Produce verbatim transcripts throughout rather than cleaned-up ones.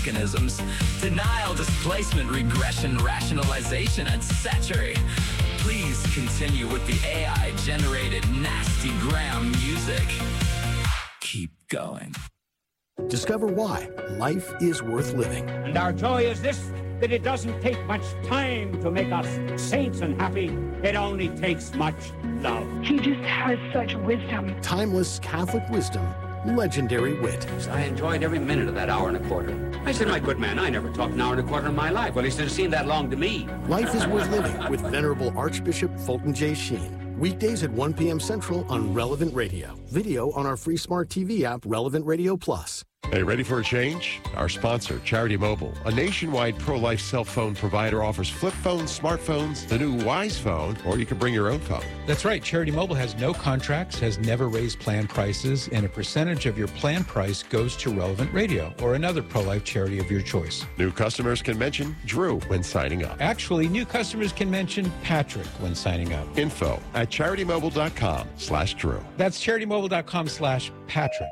mechanisms, denial, displacement, regression, rationalization, et cetera. Please continue with the A I-generated nasty gram music. Keep going. Discover why life is worth living. And our joy is this, that it doesn't take much time to make us saints and happy. It only takes much love. He just has such wisdom. Timeless Catholic wisdom, legendary wit. I enjoyed every minute of that hour and a quarter. I said, my good man, I never talked an hour and a quarter in my life. Well, he said, it seemed that long to me. Life is worth living with Venerable Archbishop Fulton J. Sheen. Weekdays at one p.m. Central on Relevant Radio. Video on our free smart T V app, Relevant Radio Plus. Hey, ready for a change? Our sponsor, Charity Mobile, a nationwide pro-life cell phone provider, offers flip phones, smartphones, the new Wise phone, or you can bring your own phone. That's right. Charity Mobile has no contracts, has never raised plan prices, and a percentage of your plan price goes to Relevant Radio or another pro-life charity of your choice. New customers can mention Drew when signing up. Actually, new customers can mention Patrick when signing up. Info at CharityMobile.com slash Drew. That's CharityMobile.com slash Patrick.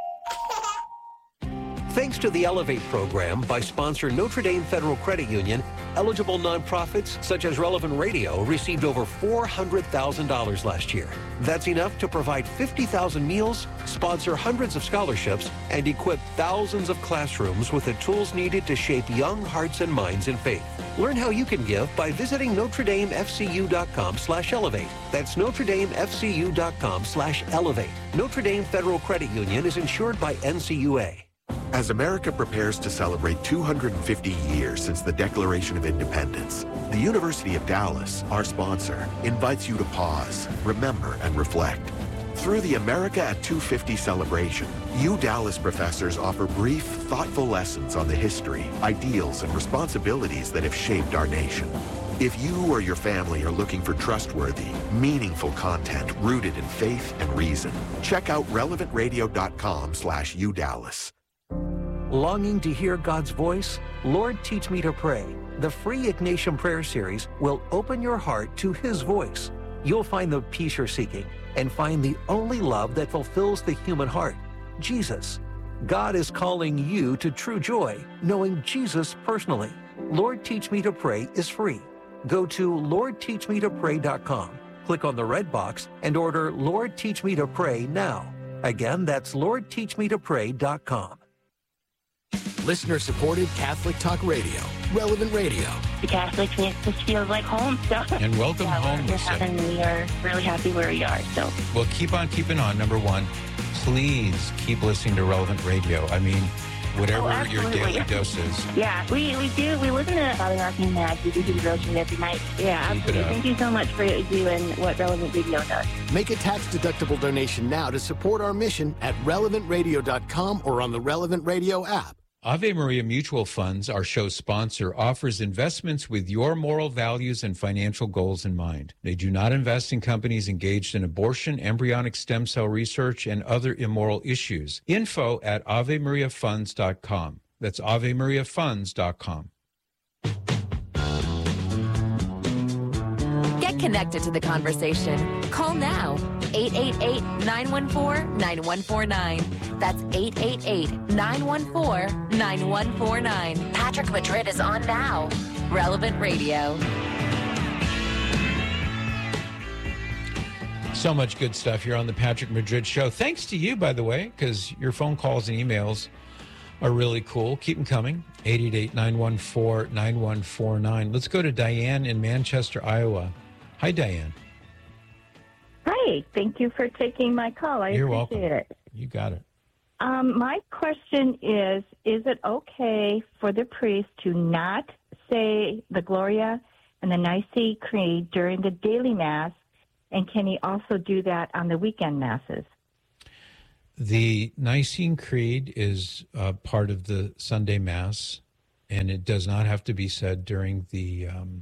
Thanks to the Elevate program by sponsor Notre Dame Federal Credit Union, eligible nonprofits such as Relevant Radio received over four hundred thousand dollars last year. That's enough to provide fifty thousand meals, sponsor hundreds of scholarships, and equip thousands of classrooms with the tools needed to shape young hearts and minds in faith. Learn how you can give by visiting NotreDameFCU.com slash Elevate. That's NotreDameFCU.com slash Elevate. Notre Dame Federal Credit Union is insured by N C U A. As America prepares to celebrate two hundred fifty years since the Declaration of Independence, the University of Dallas, our sponsor, invites you to pause, remember, and reflect. Through the America at two fifty celebration, U Dallas professors offer brief, thoughtful lessons on the history, ideals, and responsibilities that have shaped our nation. If you or your family are looking for trustworthy, meaningful content rooted in faith and reason, check out relevantradio.com slash UDallas. Longing to hear God's voice? Lord, Teach Me to Pray. The free Ignatian Prayer Series will open your heart to His voice. You'll find the peace you're seeking and find the only love that fulfills the human heart, Jesus. God is calling you to true joy, knowing Jesus personally. Lord, Teach Me to Pray is free. Go to Lord Teach Me to Pray dot com, click on the red box, and order Lord, Teach Me to Pray now. Again, that's Lord Teach Me to Pray dot com. Listener-supported Catholic Talk Radio, Relevant Radio. The Catholics make us feel like home. So. And welcome yeah, home, Lisa. And we are really happy where we are. So. Well, keep on keeping on. Number one, please keep listening to Relevant Radio. I mean, whatever oh, your daily dose is. Yeah, we, we do. We listen to Father Martin Mag. We do the devotion every night. Yeah, absolutely. Thank you so much for doing what Relevant Radio does. Make a tax-deductible donation now to support our mission at relevant radio dot com or on the Relevant Radio app. Ave Maria Mutual Funds, our show sponsor, offers investments with your moral values and financial goals in mind. They do not invest in companies engaged in abortion, embryonic stem cell research, and other immoral issues. Info at ave maria funds dot com. That's ave maria funds dot com. Get connected to the conversation. Call now. eight eight eight, nine one four, nine one four nine. That's eight eight eight, nine one four, nine one four nine. Patrick Madrid is on now. Relevant Radio. So much good stuff here on the Patrick Madrid Show. Thanks to you, by the way, because your phone calls and emails are really cool. Keep them coming. eight eight eight, nine one four, nine one four nine. Let's go to Diane in Manchester, Iowa. Hi, Diane. Hi. Thank you for taking my call. I You're appreciate welcome. it. You got it. Um, my question is, is it okay for the priest to not say the Gloria and the Nicene Creed during the daily Mass, and can he also do that on the weekend Masses? The Nicene Creed is uh, part of the Sunday Mass, and it does not have to be said during the... Um,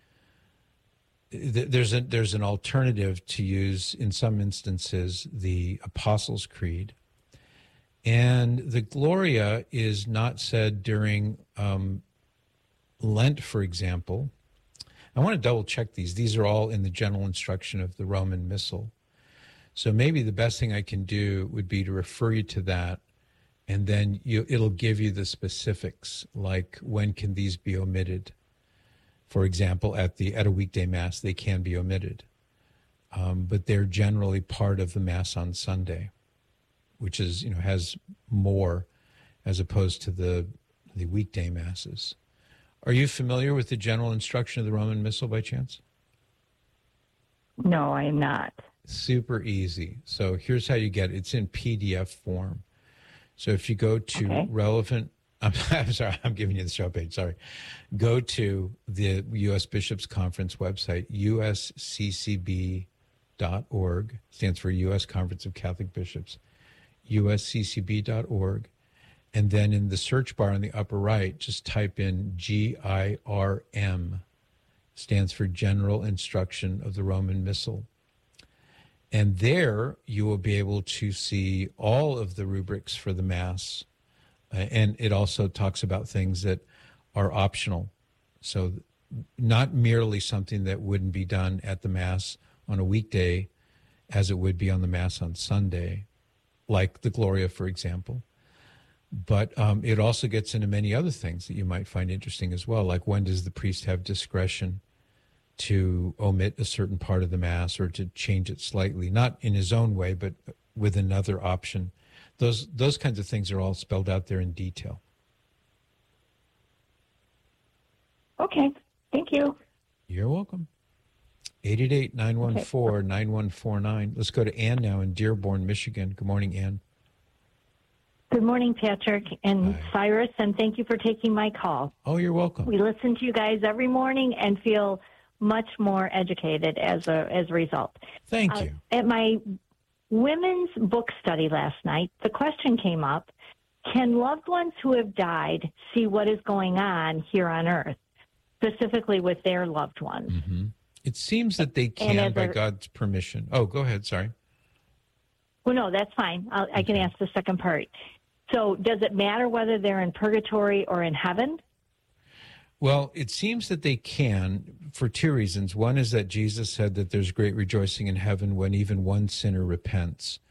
th- there's, a, there's an alternative to use, in some instances, the Apostles' Creed. And the Gloria is not said during um, Lent, for example. I want to double check these. These are all in the general instruction of the Roman Missal. So maybe the best thing I can do would be to refer you to that And then you, it'll give you the specifics, like when can these be omitted? For example, at the at a weekday Mass, they can be omitted. Um, but they're generally part of the Mass on Sunday, which is, you know, has more as opposed to the the weekday Masses. Are you familiar with the general instruction of the Roman Missal by chance? No, I am not. Super easy. So here's how you get it. It's in P D F form. So if you go to Okay. relevant, I'm, I'm sorry, I'm giving you the show page, sorry. Go to the U S Bishops Conference website, U S C C B dot org, stands for U S Conference of Catholic Bishops, U S C C B dot org. And then in the search bar on the upper right, just type in G I R M, stands for General Instruction of the Roman Missal. And there you will be able to see all of the rubrics for the Mass. Uh, and it also talks about things that are optional. So not merely something that wouldn't be done at the Mass on a weekday as it would be on the Mass on Sunday, like the Gloria, for example. But um, it also gets into many other things that you might find interesting as well, like when does the priest have discretion to omit a certain part of the Mass or to change it slightly, not in his own way, but with another option. Those those kinds of things are all spelled out there in detail. Okay. Thank you. You're welcome. eight eight eight, nine one four, nine one four nine. Let's go to Ann now in Dearborn, Michigan. Good morning, Ann. Good morning, Patrick and Cyrus, and thank you for taking my call. Oh, you're welcome. We listen to you guys every morning and feel much more educated as a as a result. Thank Uh, you. At my women's book study last night, the question came up, can loved ones who have died see what is going on here on Earth, specifically with their loved ones? Mm-hmm. It seems that they And can as by a- God's permission. Oh, go ahead. Sorry. Well, no, that's fine. I'll, I can ask the second part. So does it matter whether they're in purgatory or in heaven? Well, it seems that they can for two reasons. One is that Jesus said that there's great rejoicing in heaven when even one sinner repents.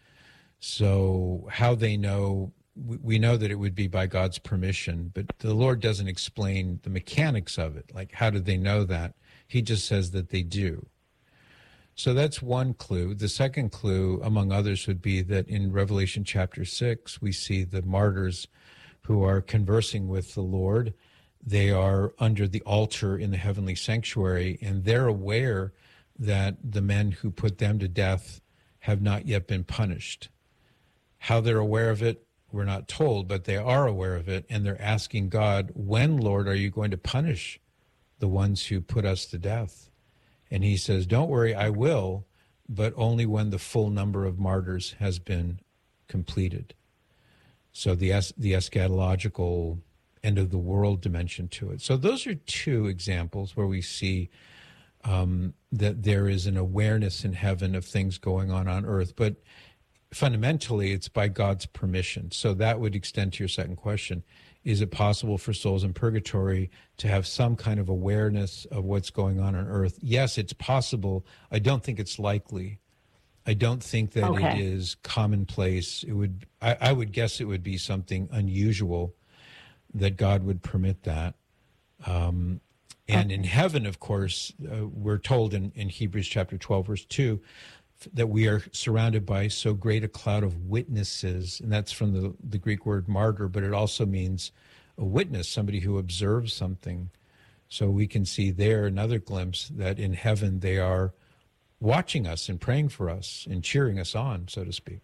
So how they know, we we know that it would be by God's permission, but the Lord doesn't explain the mechanics of it. Like, how do they know that? He just says that they do. So that's one clue. The second clue, among others, would be that in Revelation chapter six, we see the martyrs who are conversing with the Lord. They are under the altar in the heavenly sanctuary, and they're aware that the men who put them to death have not yet been punished. How they're aware of it, we're not told, but they are aware of it, and they're asking God, when, Lord, are you going to punish the ones who put us to death? And he says, don't worry, I will, but only when the full number of martyrs has been completed. So the es- the eschatological end of the world dimension to it. So those are two examples where we see um, that there is an awareness in heaven of things going on on earth. But fundamentally, it's by God's permission. So that would extend to your second question. Is it possible for souls in purgatory to have some kind of awareness of what's going on on earth? Yes, it's possible. I don't think it's likely. I don't think that Okay. it is commonplace. It would, I, I would guess it would be something unusual that God would permit that. Um, and in heaven, of course, uh, we're told in, in Hebrews chapter twelve, verse two, that we are surrounded by so great a cloud of witnesses, and that's from the, the Greek word martyr, but it also means a witness, somebody who observes something. So we can see there another glimpse that in heaven they are watching us and praying for us and cheering us on, so to speak.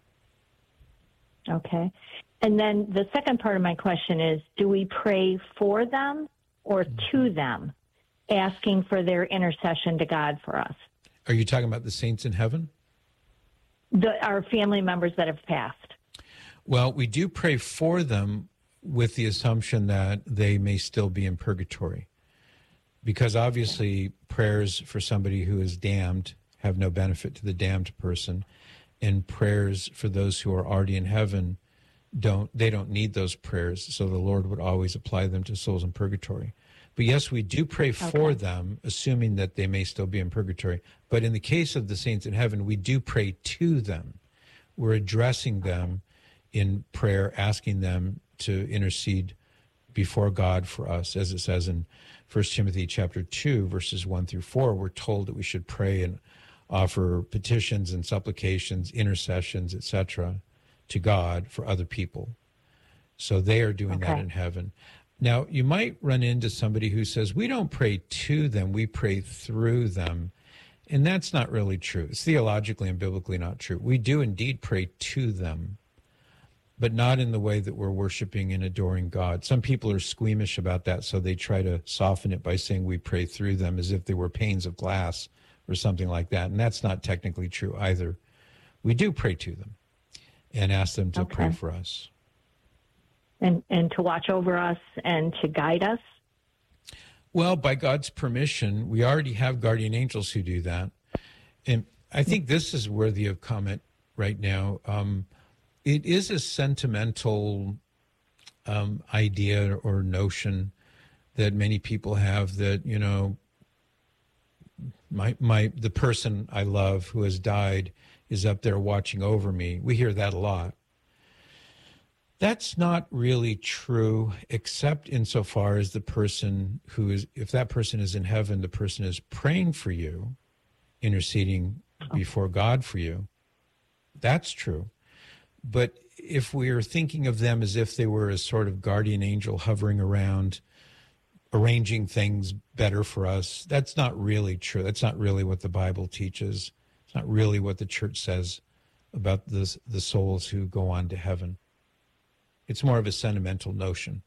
Okay. And then the second part of my question is, do we pray for them or to them, asking for their intercession to God for us? Are you talking about the saints in heaven? The, our family members that have passed. Well, we do pray for them with the assumption that they may still be in purgatory. Because obviously prayers for somebody who is damned have no benefit to the damned person, and prayers for those who are already in heaven don't they don't need those prayers, so the Lord would always apply them to souls in purgatory. But yes, we do pray for Okay. them, assuming that they may still be in purgatory. But in the case of the saints in heaven, we do pray to them. We're addressing them in prayer, asking them to intercede before God for us. As it says in First Timothy chapter two, verses one through four, we're told that we should pray and offer petitions and supplications, intercessions, et cetera, to God for other people. So they are doing Okay. that in heaven. Now, you might run into somebody who says, we don't pray to them, we pray through them. And that's not really true. It's theologically and biblically not true. We do indeed pray to them, but not in the way that we're worshiping and adoring God. Some people are squeamish about that, so they try to soften it by saying we pray through them as if they were panes of glass or something like that. And that's not technically true either. We do pray to them and ask them to Okay. pray for us. And, and to watch over us and to guide us? Well, by God's permission, we already have guardian angels who do that. And I think this is worthy of comment right now. Um, it is a sentimental um, idea or notion that many people have that, you know, my my the person I love who has died is up there watching over me. We hear that a lot. That's not really true, except insofar as the person who is, if that person is in heaven, the person is praying for you, interceding before God for you. That's true. But if we are thinking of them as if they were a sort of guardian angel hovering around, arranging things better for us, that's not really true. That's not really what the Bible teaches. It's not really what the church says about the, the souls who go on to heaven. It's more of a sentimental notion.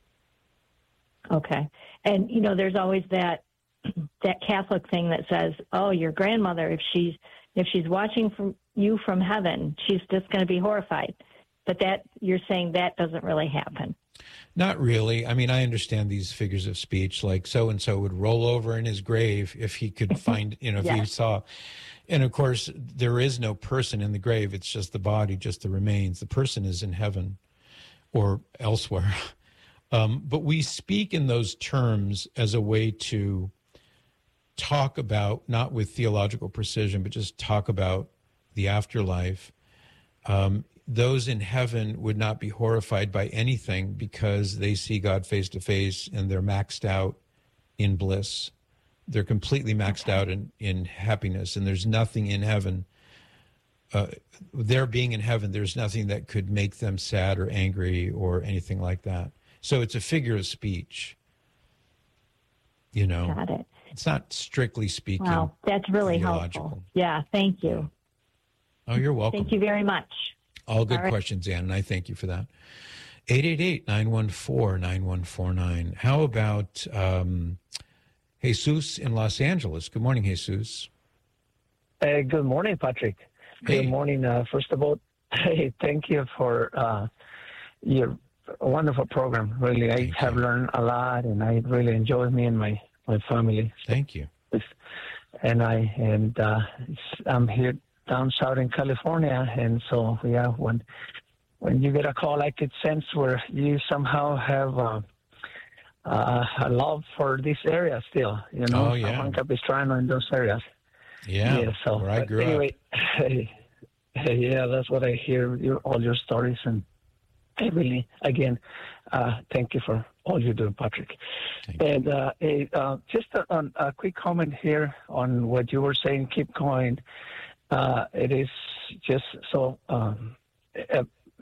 Okay. And, you know, there's always that that Catholic thing that says, oh, your grandmother, if she's if she's watching from you from heaven, she's just going to be horrified. But that you're saying that doesn't really happen. Not really. I mean, I understand these figures of speech, like so-and-so would roll over in his grave if he could find, you know, if Yeah. he saw. And, of course, there is no person in the grave. It's just the body, just the remains. The person is in heaven or elsewhere. Um, but we speak in those terms as a way to talk about, not with theological precision, but just talk about the afterlife. Um, those in heaven would not be horrified by anything because they see God face to face and they're maxed out in bliss. They're completely maxed out in, in happiness, and there's nothing in heaven. Uh, their being in heaven, there's nothing that could make them sad or angry or anything like that. So it's a figure of speech, you know. Got it. It's not strictly speaking. Wow, that's really theological. helpful. Yeah, thank you. Oh, you're welcome. Thank you very much. All good All right. questions, Ann, and I thank you for that. eight eight eight, nine one four, nine one four nine. How about um, Jesus in Los Angeles? Good morning, Jesus. Hey, good morning, Patrick. Hey. Good morning. Uh, first of all, hey, thank you for uh, your wonderful program. Really, I Thank have you. learned a lot, and I really enjoy me and my, my family. Thank you. And I and uh, I'm here down south in California, and so yeah, when when you get a call, I could sense where you somehow have uh, uh, a love for this area still. You know, Oh, yeah. Juan Capistrano in those areas. Yeah, Yeah, so where I but grew anyway, hey, hey, yeah, that's what I hear. Your, all your stories, and I really, again, uh, thank you for all you do, Patrick. Thank you. And uh, a, uh, just a, a quick comment here on what you were saying. Keep going. Uh, it is just so um, uh,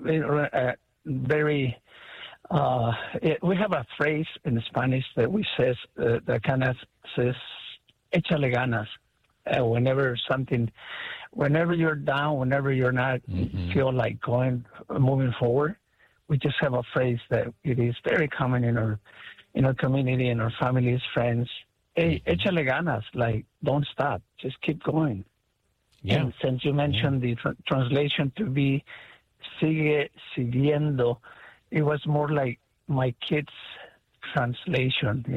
very. Uh, it, we have a phrase in Spanish that we says uh, that kind of says "échale ganas." Uh, whenever something, whenever you're down, whenever you're not Mm-hmm. feel like going, moving forward, we just have a phrase that it is very common in our, in our community, in our families, friends. Hey, échale ganas, like don't stop, just keep going. Yeah. And since you mentioned the tr- translation to be sigue siguiendo, it was more like my kids' translation.